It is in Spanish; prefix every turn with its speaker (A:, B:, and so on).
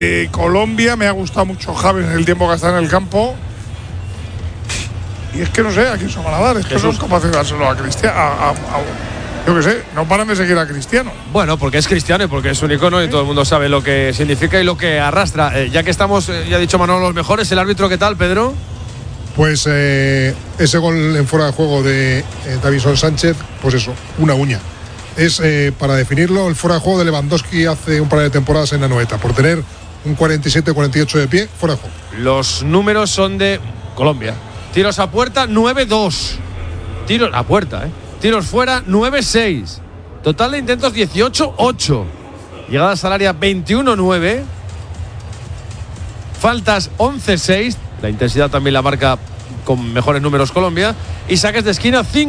A: Colombia, me ha gustado mucho Javi en el tiempo que está en el campo. Y es que no sé a quién se van a dar. Es que son capaces de dárselo a Cristiano. Yo qué sé, no paran de seguir a Cristiano.
B: Bueno, porque es Cristiano y porque es un icono y todo el mundo sabe lo que significa y lo que arrastra. Ya que estamos, ya ha dicho Manolo, los mejores, ¿el árbitro qué tal, Pedro?
C: Pues ese gol en fuera de juego de Davison Sánchez, pues eso, una uña. Es, para definirlo, el fuera de juego de Lewandowski hace un par de temporadas en la Anoeta, por tener un 47-48 de pie, fuera de juego.
B: Los números son de Colombia. Tiros a puerta, 9-2. Tiros a puerta, Tiros fuera, 9-6. Total de intentos, 18-8. Llegadas al área, 21-9. Faltas, 11-6. La intensidad también la marca con mejores números Colombia. Y saques de esquina, 5.